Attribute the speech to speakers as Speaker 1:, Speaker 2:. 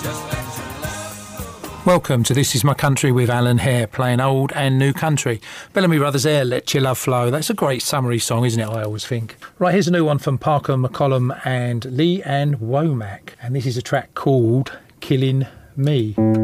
Speaker 1: Welcome to This Is My Country with Alan Hare, playing old and new country. Bellamy Brothers there, Let Your Love Flow. That's a great summary song, isn't it, I always think. Right, here's a new one from Parker McCollum and Lee Ann Womack. And this is a track called Killing Me.